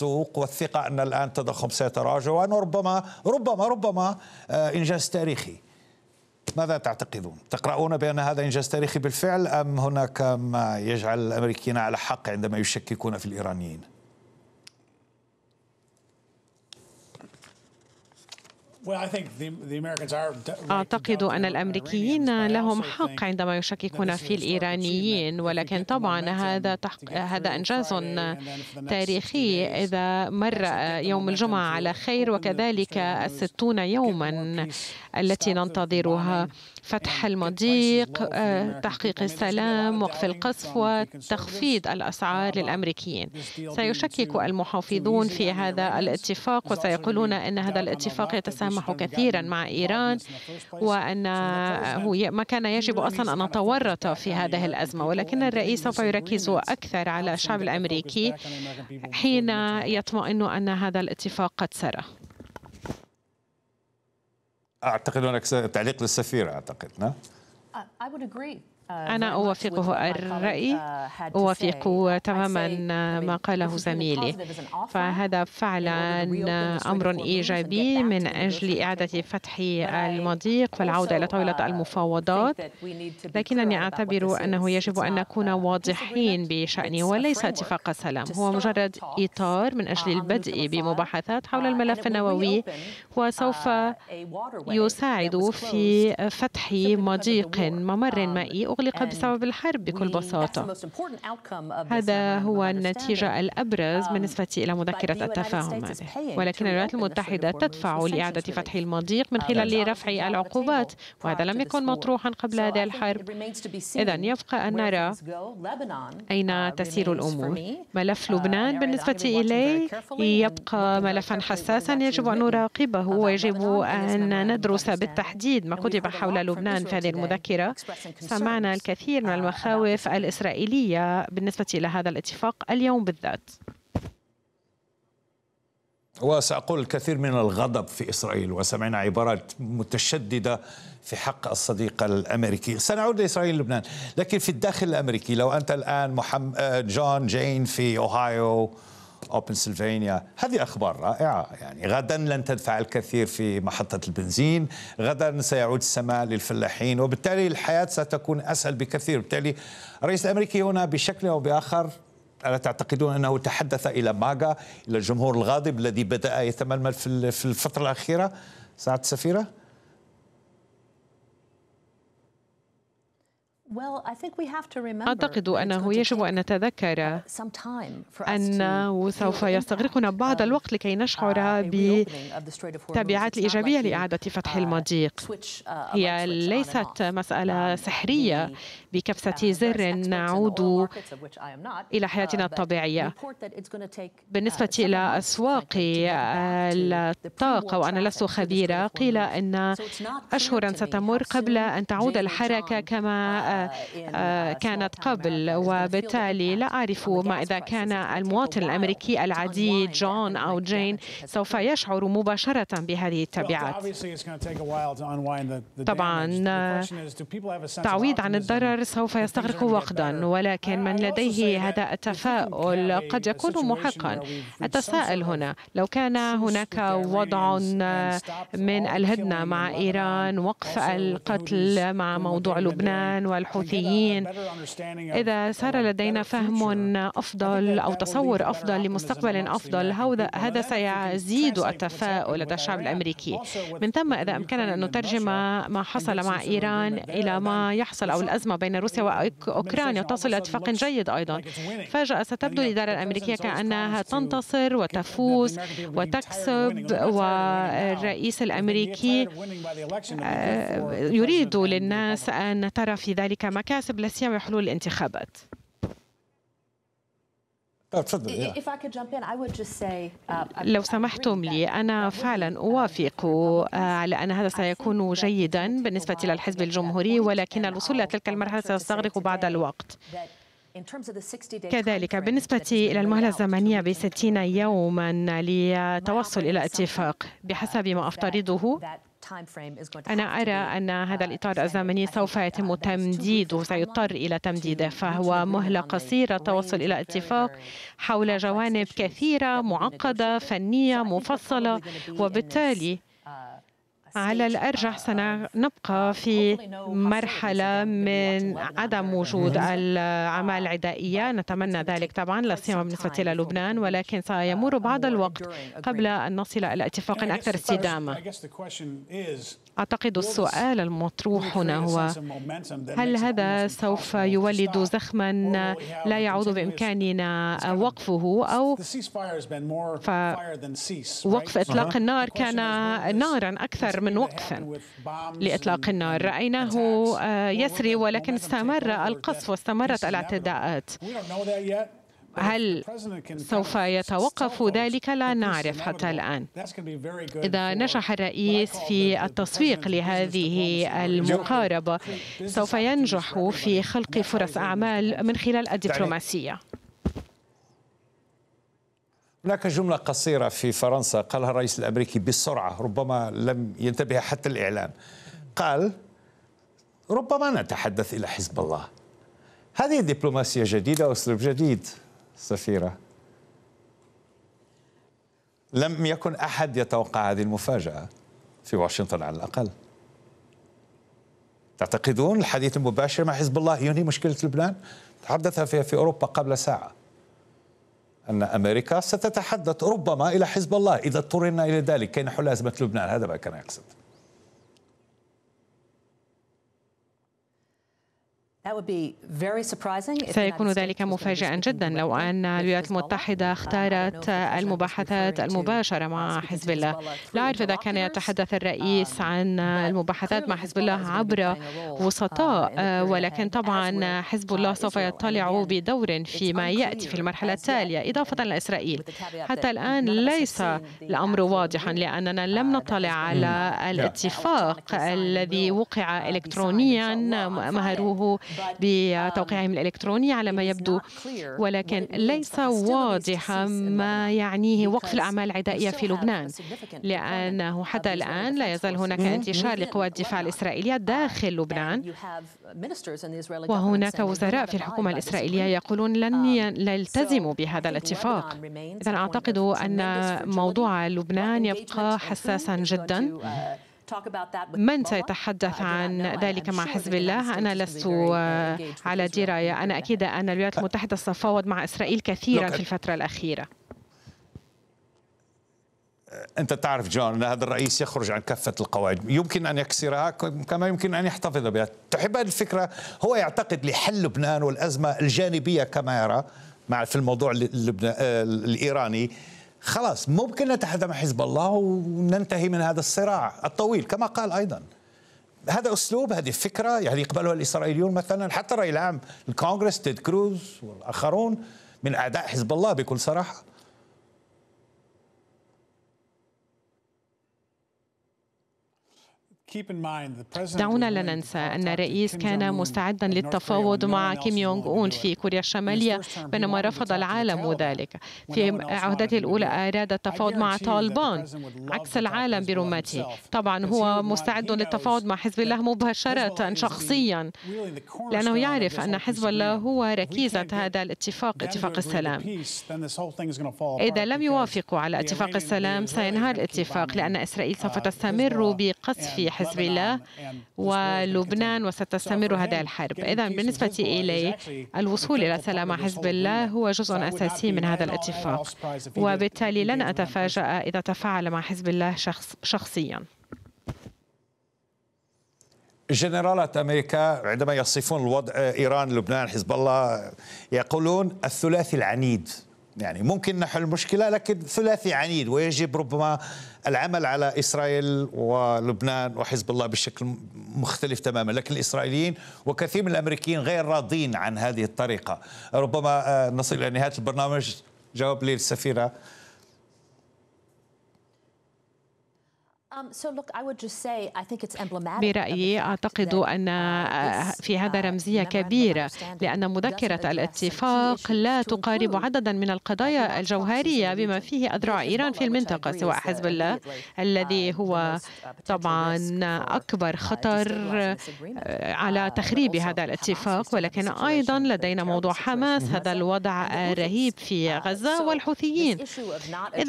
السوق والثقة أن الآن التضخم سيتراجع وأنه ربما إنجاز تاريخي. ماذا تعتقدون؟ تقرؤون بأن هذا إنجاز تاريخي بالفعل أم هناك ما يجعل الأمريكيين على حق عندما يشككون في الإيرانيين؟ أعتقد أن الأمريكيين لهم حق عندما يشككون في الإيرانيين، ولكن طبعا هذا إنجاز تاريخي إذا مر يوم الجمعة على خير، وكذلك 60 يوما التي ننتظرها: فتح المضيق، تحقيق السلام، وقف القصف، وتخفيض الأسعار للأمريكيين. سيشكك المحافظون في هذا الاتفاق وسيقولون أن هذا الاتفاق يتسامح كثيرا مع إيران، وأنه ما كان يجب أصلا أن نتورط في هذه الأزمة. ولكن الرئيس سوف يركز أكثر على الشعب الأمريكي حين يطمئن أن هذا الاتفاق قد سرى. أعتقد هناك تعليق للسفيرة. أعتقد نعم. أنا أوافقه الرأي، أوافق تماما ما قاله زميلي، فهذا فعلا أمر إيجابي من أجل إعادة فتح المضيق والعودة إلى طاولة المفاوضات. لكنني أعتبر أنه يجب أن نكون واضحين بشأنه، وليس اتفاق سلام، هو مجرد إطار من أجل البدء بمباحثات حول الملف النووي، وسوف يساعد في فتح مضيق ممر مائي أغلق بسبب الحرب بكل بساطة. هذا هو النتيجة الأبرز بالنسبة إلى مذكرة التفاهم هذه. ولكن الولايات المتحدة تدفع لإعادة فتح المضيق من خلال رفع العقوبات، وهذا لم يكن مطروحا قبل هذه الحرب. إذن يبقى أن نرى أين تسير الأمور. ملف لبنان بالنسبة إليه يبقى ملفا حساسا يجب أن نراقبه، ويجب أن ندرس بالتحديد ما كتب حول لبنان في هذه المذكرة. سمعنا الكثير من المخاوف الإسرائيلية بالنسبة إلى هذا الاتفاق اليوم بالذات، وسأقول الكثير من الغضب في إسرائيل، وسمعنا عبارات متشددة في حق الصديق الأمريكي. سنعود لإسرائيل ولبنان، لكن في الداخل الأمريكي لو أنت الآن جين في أوهايو أو بنسلفانيا، هذه أخبار رائعة. يعني غدا لن تدفع الكثير في محطة البنزين، غدا سيعود السماء للفلاحين، وبالتالي الحياة ستكون أسهل بكثير. بالتالي الرئيس الأمريكي هنا بشكل أو بآخر، ألا تعتقدون أنه تحدث إلى ماغا، إلى الجمهور الغاضب الذي بدأ يتململ في الفترة الأخيرة سعادة السفيرة؟ أعتقد أنه يجب أن نتذكر أنه سوف يستغرقنا بعض الوقت لكي نشعر بالتبعات الإيجابية لإعادة فتح المضيق. هي ليست مسألة سحرية بكبسة زر نعود إلى حياتنا الطبيعية. بالنسبة إلى أسواق الطاقة، وأنا لست خبيرة، قيل أن أشهرا ستمر قبل أن تعود الحركة كما كانت قبل، وبالتالي لا أعرف ما إذا كان المواطن الأمريكي العادي جون أو جين سوف يشعر مباشرة بهذه التبعات. طبعا تعويض عن الضرر سوف يستغرق وقتا، ولكن من لديه هذا التفاؤل قد يكون محقا. أتساءل هنا، لو كان هناك وضع من الهدنة مع إيران، وقف القتل مع موضوع لبنان والحوثيين، إذا صار لدينا فهم أفضل أو تصور أفضل لمستقبل أفضل، هذا سيزيد التفاؤل لدى الشعب الأمريكي. من ثم إذا أمكننا أن نترجم ما حصل مع إيران إلى ما يحصل، أو الأزمة بين روسيا وأوكرانيا تصل إلى اتفاق جيد أيضا، فجأة ستبدو الإدارة الأمريكية كأنها تنتصر وتفوز وتكسب، والرئيس الأمريكي يريد للناس أن ترى في ذلك مكاسب، لا سيما حلول الانتخابات. لو سمحتم لي، أنا فعلا أوافق على أن هذا سيكون جيدا بالنسبة للحزب الجمهوري، ولكن الوصول إلى تلك المرحلة سيستغرق بعض الوقت. كذلك بالنسبة إلى المهلة الزمنية ب60 يوما للتوصل إلى اتفاق، بحسب ما أفترضه أنا أرى أن هذا الإطار الزمني سوف يتم تمديده، سيضطر إلى تمديده، فهو مهلة قصيرة توصل إلى اتفاق حول جوانب كثيرة معقدة فنية مفصلة، وبالتالي على الأرجح سنبقى في مرحلة من عدم وجود الأعمال العدائية. نتمنى ذلك طبعا، لا سيما بالنسبة إلى لبنان، ولكن سيمر بعض الوقت قبل أن نصل إلى اتفاق أكثر استدامة. أعتقد السؤال المطروح هنا هو: هل هذا سوف يولد زخما لا يعود بإمكاننا وقفه، أو وقف إطلاق النار كان نارا أكثر من وقف لإطلاق النار؟ رأيناه يسري، ولكن استمر القصف واستمرت الاعتداءات. هل سوف يتوقف ذلك؟ لا نعرف حتى الآن. إذا نجح الرئيس في التسويق لهذه المقاربة، سوف ينجح في خلق فرص أعمال من خلال الدبلوماسية. هناك جملة قصيرة في فرنسا قالها الرئيس الأمريكي بسرعة، ربما لم ينتبه حتى الإعلام. قال: ربما نتحدث إلى حزب الله. هذه دبلوماسية جديدة وأسلوب جديد سفيرة. لم يكن أحد يتوقع هذه المفاجأة في واشنطن على الأقل. تعتقدون الحديث المباشر مع حزب الله ينهي مشكلة لبنان؟ تحدث فيها في أوروبا قبل ساعة أن أمريكا ستتحدث ربما إلى حزب الله إذا اضطررنا إلى ذلك كي نحل أزمة لبنان. هذا ما كان يقصد. سيكون ذلك مفاجئا جدا لو أن الولايات المتحدة اختارت المباحثات المباشرة مع حزب الله. لا أعرف إذا كان يتحدث الرئيس عن المباحثات مع حزب الله عبر وسطاء، ولكن طبعا حزب الله سوف يطلع بدور فيما يأتي في المرحلة التالية، إضافة لإسرائيل. حتى الآن ليس الأمر واضحا، لأننا لم نطلع على الاتفاق الذي وقع إلكترونيا مهروه بتوقيعهم الإلكتروني على ما يبدو، ولكن ليس واضحا ما يعنيه وقف الأعمال العدائية في لبنان، لأنه حتى الآن لا يزال هناك انتشار لقوى الدفاع الإسرائيلية داخل لبنان، وهناك وزراء في الحكومة الإسرائيلية يقولون لن يلتزموا بهذا الاتفاق. إذن أعتقد أن موضوع لبنان يبقى حساسا جدا. من سيتحدث عن ذلك مع حزب الله؟ أنا لست على دراية. أنا أكيد أن الولايات المتحدة ستتفاوض مع إسرائيل كثيرا في الفترة الأخيرة. أنت تعرف جون أن هذا الرئيس يخرج عن كافة القواعد، يمكن أن يكسرها كما يمكن أن يحتفظ بها. تحب هذه الفكرة؟ هو يعتقد لحل لبنان والأزمة الجانبية كما يرى في الموضوع الإيراني، خلاص ممكن نتحدث مع حزب الله وننتهي من هذا الصراع الطويل كما قال أيضا. هذا أسلوب، هذه فكرة يعني يقبلها الإسرائيليون مثلا، حتى الرأي العام الكونغرس تيد كروز والآخرون من أعداء حزب الله بكل صراحة. دعونا لا ننسى أن الرئيس كان مستعدا للتفاوض مع كيم يونغ أون في كوريا الشمالية، بينما رفض العالم ذلك. في عهدته الأولى أراد التفاوض مع طالبان عكس العالم برمته. طبعا هو مستعد للتفاوض مع حزب الله مباشرة شخصيا، لأنه يعرف أن حزب الله هو ركيزة هذا الاتفاق، اتفاق السلام. إذا لم يوافقوا على اتفاق السلام سينهار الاتفاق، لأن إسرائيل سوف تستمر بقصف حزب الله ولبنان وستستمر هذه الحرب. إذن بالنسبة إلي الوصول إلى سلام مع حزب الله هو جزء أساسي من هذا الاتفاق، وبالتالي لن أتفاجأ إذا تفاعل مع حزب الله شخصيا. جنرالات أمريكا عندما يصفون الوضع إيران لبنان حزب الله يقولون الثلاثي العنيد، يعني ممكن نحل المشكلة لكن ثلاثي عنيد، ويجب ربما العمل على إسرائيل ولبنان وحزب الله بشكل مختلف تماما. لكن الإسرائيليين وكثير من الأمريكيين غير راضين عن هذه الطريقة. ربما نصل إلى نهاية البرنامج. جواب لي السفيرة. برأيي أعتقد أن في هذا رمزية كبيرة، لأن مذكرة الاتفاق لا تقارب عددا من القضايا الجوهرية بما فيه أذرع إيران في المنطقة، سواء حزب الله الذي هو طبعا أكبر خطر على تخريب هذا الاتفاق، ولكن أيضا لدينا موضوع حماس، هذا الوضع الرهيب في غزة، والحوثيين. إذا